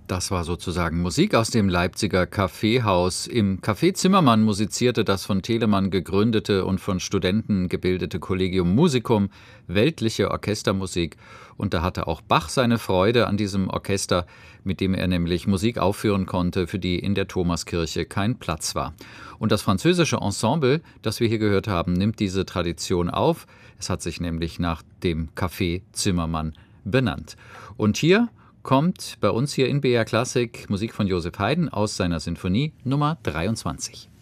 Das war sozusagen Musik aus dem Leipziger Kaffeehaus. Im Café Zimmermann musizierte das von Telemann gegründete und von Studenten gebildete Collegium Musicum weltliche Orchestermusik. Und da hatte auch Bach seine Freude an diesem Orchester, mit dem er nämlich Musik aufführen konnte, für die in der Thomaskirche kein Platz war. Und das französische Ensemble, das wir hier gehört haben, nimmt diese Tradition auf. Es hat sich nämlich nach dem Café Zimmermann benannt. Und hier kommt bei uns hier in BR Klassik Musik von Joseph Haydn aus seiner Sinfonie Nummer 23.